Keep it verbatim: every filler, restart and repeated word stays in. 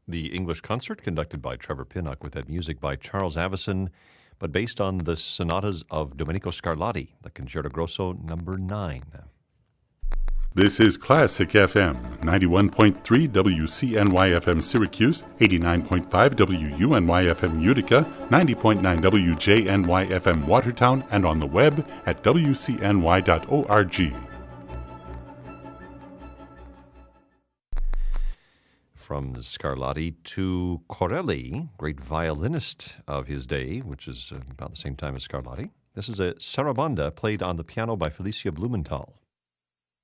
The English concert conducted by Trevor Pinnock with that music by Charles Avison, but based on the sonatas of Domenico Scarlatti, the Concerto Grosso number nine. This is Classic F M, ninety-one point three W C N Y F M Syracuse, eighty-nine point five W U N Y F M Utica, ninety point nine W J N Y F M Watertown, and on the web at W C N Y dot org. From Scarlatti to Corelli, great violinist of his day, which is about the same time as Scarlatti. This is a sarabanda played on the piano by Felicia Blumenthal.